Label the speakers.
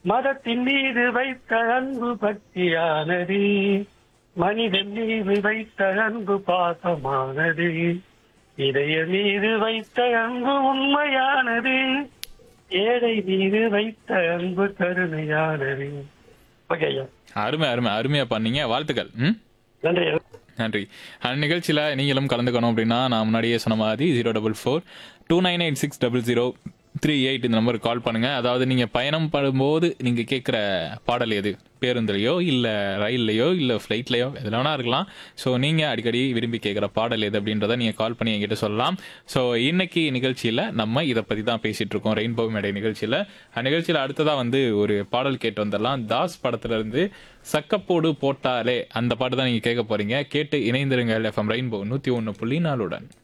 Speaker 1: மதத்தின் மீது வைத்த அன்பு பக்தியானது, மனிதன் மீது வைத்த அன்பு பாசமானது, இதய மீது வைத்த அன்பு உண்மையானது, ஏழை மீது வைத்த அன்பு கருணையானது. ஓகே ஐயா,
Speaker 2: அருமை அருமை அருமையா பண்ணீங்க, வாழ்த்துக்கள். ம்,
Speaker 1: நன்றி.
Speaker 2: நன்றி. நிகழ்ச்சியில் நீங்களும் கலந்துக்கணும் அப்படின்னா நான் முன்னாடியே சொன்ன மாதிரி 044-2986-0038 இந்த நம்பருக்கு கால் பண்ணுங்க. அதாவது நீங்கள் பயணம் பண்ணும்போது நீங்கள் கேட்குற பாடல் எது, பேருந்துலையோ இல்லை ரயில்லையோ இல்லை ஃப்ளைட்லையோ எதில் வேணா இருக்கலாம். ஸோ நீங்கள் அடிக்கடி விரும்பி கேட்குற பாடல் எது அப்படின்றத நீங்கள் கால் பண்ணி என்கிட்ட சொல்லலாம். ஸோ இன்னைக்கு நிகழ்ச்சியில் நம்ம இதை பற்றி தான் பேசிகிட்டு இருக்கோம், ரெயின்போ மேடை நிகழ்ச்சியில். நிகழ்ச்சியில் அடுத்ததாக வந்து ஒரு பாடல் கேட்டு வந்துடலாம். தாஸ் படத்துலேருந்து சக்கப்போடு போட்டாலே அந்த பாட்டு தான் நீங்கள் கேட்க போகிறீங்க. கேட்டு இணைந்திருங்கள் FM ரெயின்போ 101.4.